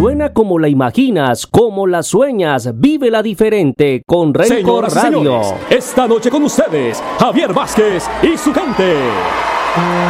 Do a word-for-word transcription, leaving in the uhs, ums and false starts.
suena como la imaginas, como la sueñas. Vívela diferente con Renco Señoras y Radio. señores, esta noche con ustedes, Javier Vázquez y su gente.